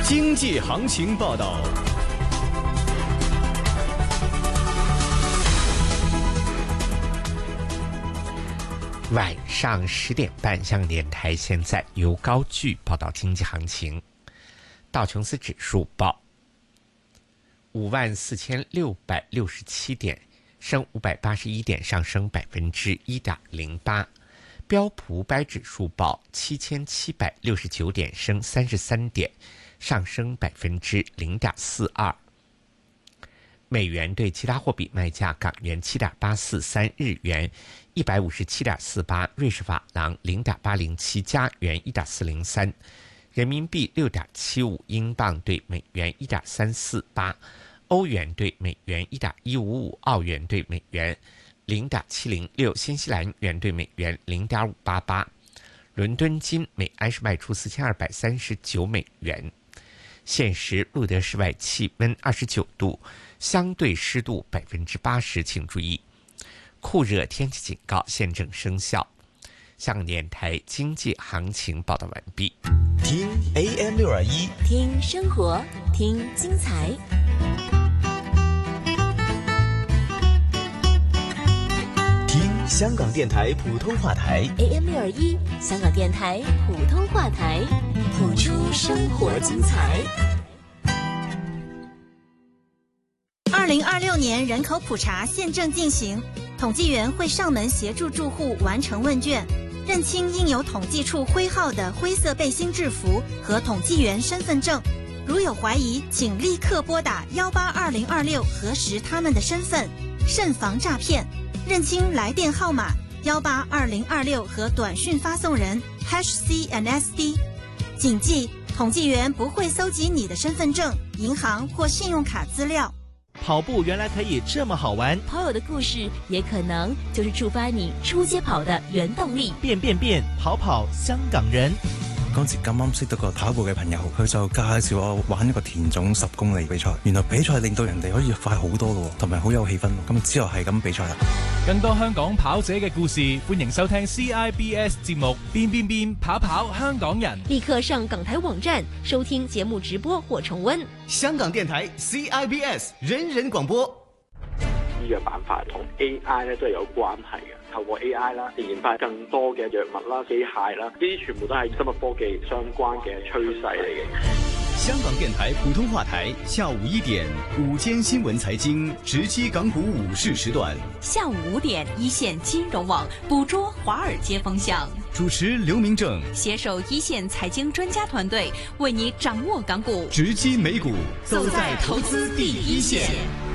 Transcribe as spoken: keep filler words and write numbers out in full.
经济行情报道。 晚上十点半，香港电台现在由高聚报道经济行情。道琼斯指数报五万四千六百六十七点，升五百八十一点，上升百分之一点零八。标普五百指数报七千七百六十九点，升三十三点，上升百分之零点四二。美元对其他货币卖价：港元七点八四三，日元一百五十七点四八，瑞士法郎零点八零七，加元一点四零三，人民币六点七五，英镑对美元一点三四八，欧元对美元一点一五五，澳元对美元零点七零六，新西兰元对美元零点五八八。伦敦金每安士卖出四千二百三十九美元。现时录得室外气温二十九度，相对湿度百分之八十，请注意酷热天气警告现正生效。香港电台经济行情报道完毕。 听 A M 六二一， 听生活，听精彩。 听香港电台普通话台 A M 六二一，香港电台普通话台，谱出生活精彩。 二零二六年人口普查现正进行，统计员会上门协助住户完成问卷，认清印有统计处徽号的灰色背心制服和统计员身份证。如有怀疑，请立刻拨打幺八二零二六核实他们的身份，慎防诈骗。认清来电号码幺八二零二六和短讯发送人 hash C and S D。谨记，统计员不会搜集你的身份证、银行或信用卡资料。 跑步原来可以这么好玩， 跑友的故事也可能就是触发你出街跑的原动力。 变变变，跑跑香港人。 嗰時咁啱識到個跑步嘅朋友，佢就介紹我玩一個田總十公里比賽。原來比賽令到人哋可以快好多咯，同埋好有氣氛。咁之後係咁比賽啦。 更多香港跑者嘅故事，歡迎收聽 C I B S 節目《變變變跑跑香港人》。 立刻上港台網站收聽節目直播或重溫。 香港電台 C I B S 人人廣播。 醫藥板塊同 A I 咧都係有關係嘅。透過 A I 啦，研發更多嘅藥物啦、機械啦，呢啲全部都係生物科技相關嘅趨勢嚟嘅。 香港電台普通話台下午一點午間新聞財經直擊港股午市時段， 下午五點一線金融網捕捉華爾街風向， 主持劉明正攜手一線財經專家團隊，為你掌握港股， 直擊美股，走在投資第一線。